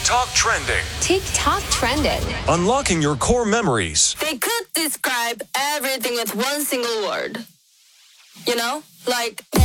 TikTok trending. TikTok trending. Unlocking your core memories. They could describe everything with one single word. You know? Like